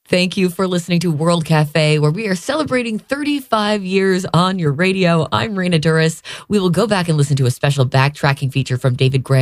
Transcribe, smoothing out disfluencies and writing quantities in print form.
Thank you for listening to World Cafe, where we are celebrating 35 years on your radio. I'm Raina Duras. We will go back and listen to a special backtracking feature from David Gray.